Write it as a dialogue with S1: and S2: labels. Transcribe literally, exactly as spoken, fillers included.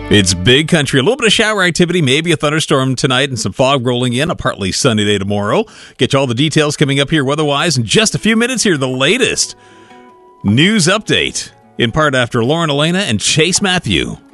S1: It's big country. A little bit of shower activity, maybe a thunderstorm tonight and some fog rolling in. A partly sunny day tomorrow. Get you all the details coming up here weather-wise in just a few minutes here. The latest news update, in part after Lauren Elena and Chase Matthew.